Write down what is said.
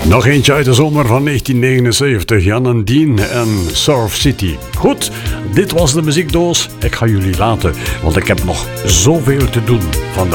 Nog eentje uit de zomer van 1979. Jan en Dean en Surf City. Goed, dit was de muziekdoos. Ik ga jullie laten, want ik heb nog zoveel te doen vandaag.